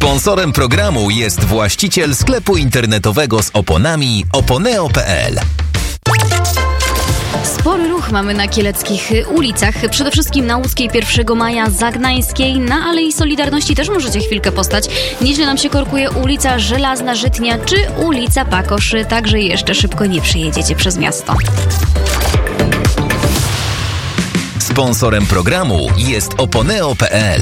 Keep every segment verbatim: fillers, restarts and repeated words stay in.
Sponsorem programu jest właściciel sklepu internetowego z oponami oponeo kropka pe el. Spory ruch mamy na kieleckich ulicach, przede wszystkim na Łódzkiej pierwszego maja, Zagnańskiej, na Alei Solidarności też możecie chwilkę postać. Nieźle nam się korkuje ulica Żelazna Żytnia czy ulica Pakoszy, także jeszcze szybko nie przyjedziecie przez miasto. Sponsorem programu jest oponeo kropka pe el.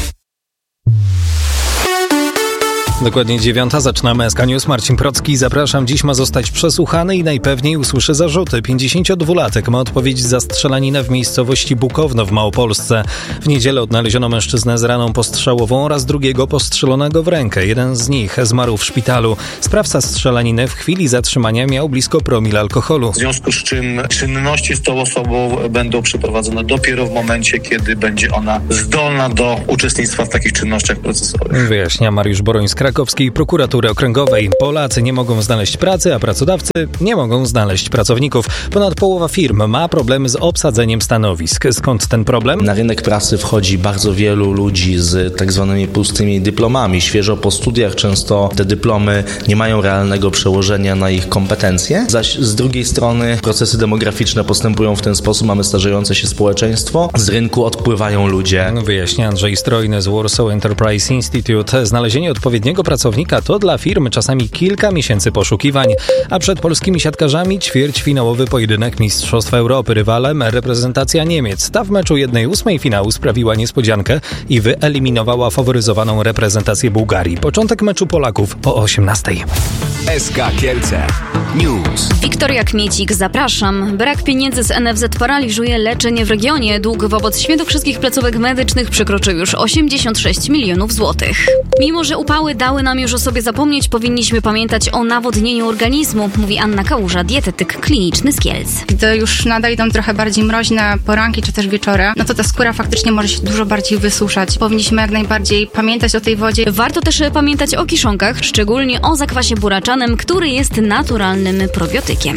Dokładnie dziewiąta, zaczynamy S K News. Marcin Procki, zapraszam. Dziś ma zostać przesłuchany i najpewniej usłyszy zarzuty. pięćdziesięciodwulatek ma odpowiedzieć za strzelaninę w miejscowości Bukowno w Małopolsce. W niedzielę odnaleziono mężczyznę z raną postrzałową oraz drugiego postrzelonego w rękę. Jeden z nich zmarł w szpitalu. Sprawca strzelaniny w chwili zatrzymania miał blisko promil alkoholu. W związku z czym czynności z tą osobą będą przeprowadzone dopiero w momencie, kiedy będzie ona zdolna do uczestnictwa w takich czynnościach procesowych. Wyjaśnia Mariusz Boroń z Krakowskiej Prokuratury Okręgowej. Polacy nie mogą znaleźć pracy, a pracodawcy nie mogą znaleźć pracowników. Ponad połowa firm ma problemy z obsadzeniem stanowisk. Skąd ten problem? Na rynek pracy wchodzi bardzo wielu ludzi z tak zwanymi pustymi dyplomami. Świeżo po studiach często te dyplomy nie mają realnego przełożenia na ich kompetencje. Zaś z drugiej strony procesy demograficzne postępują w ten sposób. Mamy starzejące się społeczeństwo. Z rynku odpływają ludzie. Wyjaśnia Andrzej Strojny z Warsaw Enterprise Institute. Znalezienie odpowiedniego pracownika to dla firmy czasami kilka miesięcy poszukiwań, a przed polskimi siatkarzami ćwierćfinałowy pojedynek Mistrzostwa Europy. Rywalem reprezentacja Niemiec. Ta w meczu jednej ósmej finału sprawiła niespodziankę i wyeliminowała faworyzowaną reprezentację Bułgarii. Początek meczu Polaków o osiemnastej. S K Kielce News. Wiktoria Kmiecik, zapraszam. Brak pieniędzy z N F Z paraliżuje leczenie w regionie. Dług wobec świętokrzyskich placówek medycznych przekroczył już osiemdziesiąt sześć milionów złotych. Mimo że upały dały nam już o sobie zapomnieć, powinniśmy pamiętać o nawodnieniu organizmu, mówi Anna Kałuża, dietetyk kliniczny z Kielc. Gdy już nadejdą trochę bardziej mroźne poranki czy też wieczory, no to ta skóra faktycznie może się dużo bardziej wysuszać. Powinniśmy jak najbardziej pamiętać o tej wodzie. Warto też pamiętać o kiszonkach, szczególnie o zakwasie buraczanym, który jest naturalnym probiotykiem.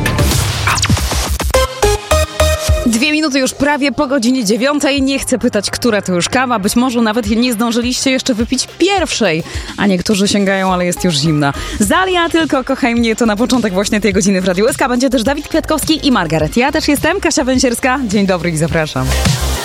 Dwie minuty już prawie po godzinie dziewiątej. Nie chcę pytać, która to już kawa. Być może nawet nie zdążyliście jeszcze wypić pierwszej, a niektórzy sięgają, ale jest już zimna. Zalia, tylko kochaj mnie, to na początek właśnie tej godziny w Radiu S K. Będzie też Dawid Kwiatkowski i Margaret. Ja też jestem, Kasia Węsierska. Dzień dobry i zapraszam.